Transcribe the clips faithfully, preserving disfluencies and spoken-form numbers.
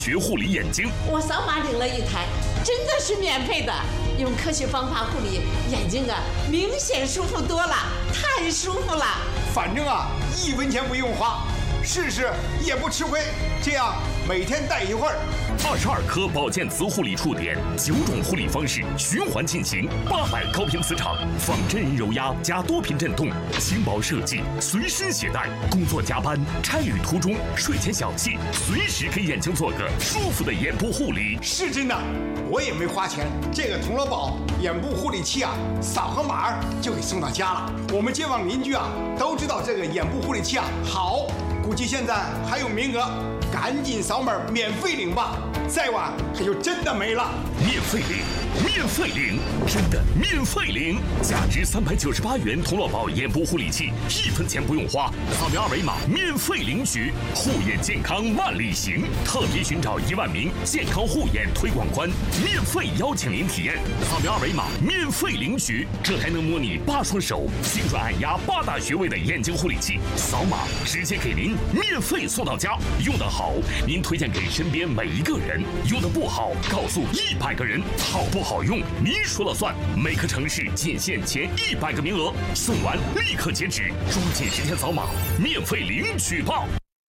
学护理眼睛。 我扫码领了一台，真的是免费的。用科学方法护理眼睛啊，明显舒服多了，太舒服了。 反正啊，一分钱不用花，试试也不吃亏。这样每天戴一会儿。 二十二颗保健磁护理触点，九种护理方式循环进行，八百高频磁场，仿真人揉压加多频震动，轻薄设计，随身携带。工作加班、差旅途中、睡前小憩，随时给眼睛做个舒服的眼部护理。 是真的，我也没花钱。这个童乐宝眼部护理器啊，扫个码就给送到家了。我们街坊邻居啊都知道这个眼部护理器啊好，估计现在还有名额，赶紧扫码免费领吧。再晚它就真的没了。 免费领，免费领，真的免费领！价值三百九十八元童乐宝眼部护理器，一分钱不用花，扫描二维码免费领取。护眼健康万里行，特别寻找一万名健康护眼推广官，免费邀请您体验。扫描二维码免费领取，这还能模拟八双手，精准按压八大穴位的眼睛护理器，扫码直接给您免费送到家。用得好，您推荐给身边每一个人。用的不好，告诉一百个人，好不好用您说了算。每个城市仅限前一百个名额，送完立刻截止，抓紧时间扫码，免费领取吧。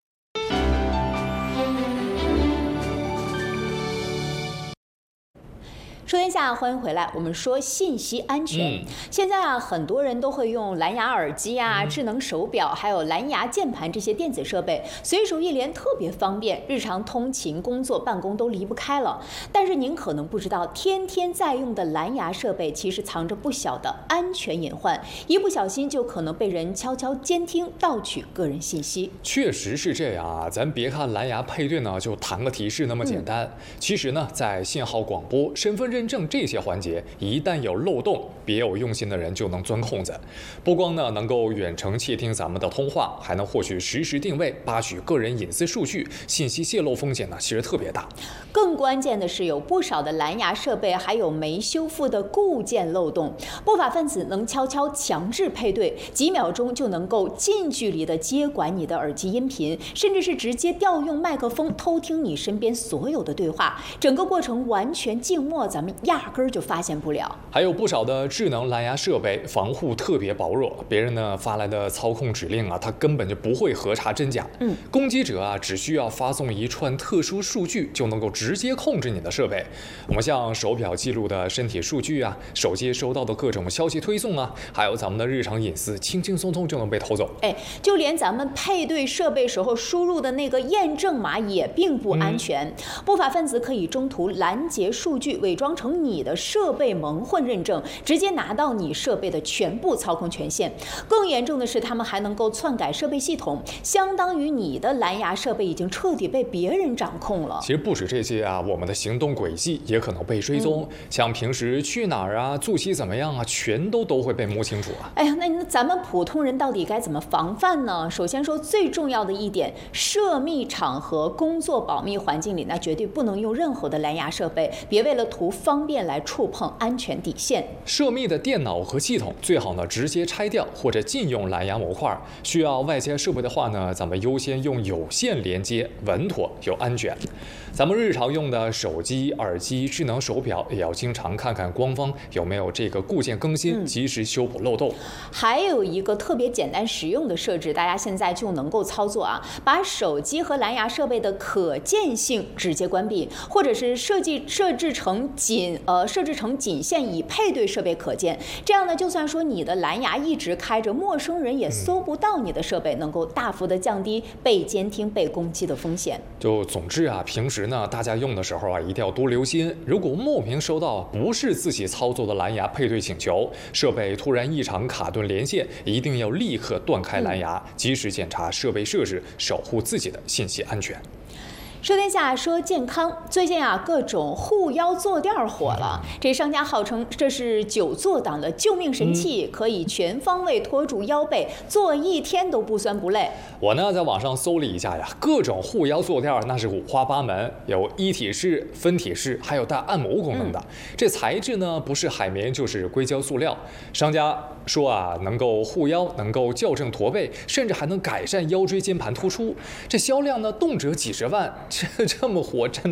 说天下，欢迎回来。我们说信息安全。嗯、现在啊，很多人都会用蓝牙耳机啊、嗯、智能手表，还有蓝牙键盘这些电子设备，随手一连特别方便，日常通勤、工作、办公都离不开了。但是您可能不知道，天天在用的蓝牙设备其实藏着不小的安全隐患，一不小心就可能被人悄悄监听、盗取个人信息。 确实是这样啊，咱别看蓝牙配对呢就弹个提示那么简单，嗯、其实呢，在信号广播、身份认证这些环节，一旦有漏洞，别有用心的人就能钻空子。不光呢能够远程窃听咱们的通话，还能获取实时定位，扒取个人隐私数据，信息泄露风险呢其实特别大。 更关键的是，有不少的蓝牙设备还有没修复的固件漏洞，不法分子能悄悄强制配对，几秒钟就能够近距离的接管你的耳机音频，甚至是直接调用麦克风偷听你身边所有的对话，整个过程完全静默，咱们压根儿就发现不了。 还有不少的智能蓝牙设备防护特别薄弱，别人呢发来的操控指令啊，它根本就不会核查真假。嗯，攻击者啊只需要发送一串特殊数据，就能够直接控制你的设备。我们像手表记录的身体数据啊，手机收到的各种消息推送啊，还有咱们的日常隐私，轻轻松松就能被偷走。 哎，就连咱们配对设备时候输入的那个验证码也并不安全。嗯、不法分子可以中途拦截数据，伪装成你的设备蒙混认证，直接拿到你设备的全部操控权限。更严重的是，他们还能够篡改设备系统，相当于你的蓝牙设备已经彻底被别人掌控了。 其实不止这些啊，我们的行动轨迹也可能被追踪，嗯、像平时去哪儿啊、作息怎么样啊，全都都会被摸清楚啊。 哎呀，那咱们普通人到底该怎么防范呢？首先说最重要的一点，涉密场合、工作保密环境里，那绝对不能用任何的蓝牙设备，别为了图方便来触碰安全底线。 涉密的电脑和系统最好呢直接拆掉或者禁用蓝牙模块。需要外接设备的话呢，咱们优先用有线连接，稳妥又安全。咱们日常用的手机、耳机、智能手表也要经常看看官方有没有这个固件更新，及时修补漏洞。嗯、 还有一个特别简单实用的设置，大家现在就能够操作啊，把手机和蓝牙设备的可见性直接关闭，或者是设计设置成仅呃设置成仅限已配对设备可见。这样呢，就算说你的蓝牙一直开着，陌生人也搜不到你的设备，嗯、能够大幅的降低被监听、被攻击的风险。 就总之啊，平时呢，大家用的时候啊，一定要多留心。如果莫名收到不是自己操作的蓝牙配对请求，设备突然异常卡顿连线，一定要立刻断开蓝牙，嗯、及时检查设备设置，守护自己的信息安全。 说天下，说健康。最近啊，各种护腰坐垫火了。这商家号称这是久坐党的救命神器，嗯、可以全方位托住腰背，坐一天都不酸不累。 我呢在网上搜了一下呀，各种护腰坐垫那是五花八门，有一体式、分体式，还有带按摩功能的。嗯、这材质呢不是海绵就是硅胶塑料。商家说啊，能够护腰，能够校正驼背，甚至还能改善腰椎间盘突出。这销量呢动辄几十万。 这这么火，真